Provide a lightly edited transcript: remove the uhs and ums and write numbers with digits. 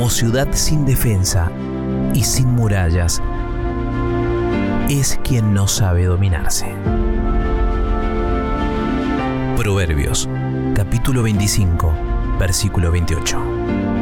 como ciudad sin defensa y sin murallas, es quien no sabe dominarse. Proverbios, capítulo 25, versículo 28.